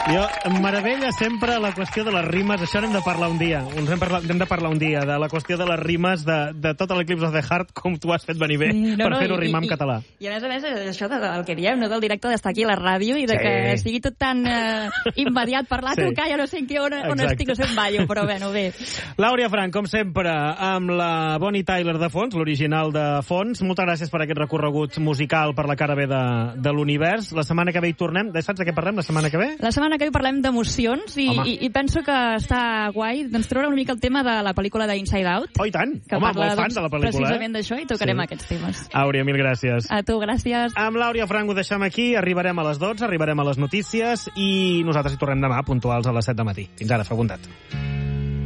Jo em meravella sempre la qüestió de les rimes. Això n'hem de parlar un dia. Hem de parlar un dia de la qüestió de les rimes de tot l'Eclipse of the Heart, com tu has fet venir bé per fer-ho rimar en català. I a més, això del que diem, no, del directe d'estar aquí a la ràdio i de que sigui tot tan immediat parlar, trucar, ja no sé on estic, no sé on ballo, però bueno, bé. Làuria Frank, com sempre, amb la Bonnie Tyler de fons, l'original de fons. Moltes gràcies per aquest recorregut musical per la cara B de l'univers. La setmana que ve hi tornem. Saps de què parlem la setmana que ve? La setmana que ve parlem d'emocions i penso que està guai doncs treure una mica el tema de la pel·lícula d'Inside Out. Oh, i tant! Que home, parla, molt fan de la pel·lícula. Precisament d'això i tocarem aquests temes. Àuria, mil gràcies. A tu, gràcies. Amb l'Àuria Frank ho deixem aquí. Arribarem a les 12, arribarem a les notícies i nosaltres hi tornem demà puntuals a les 7 del matí. Fins ara, fa bondat.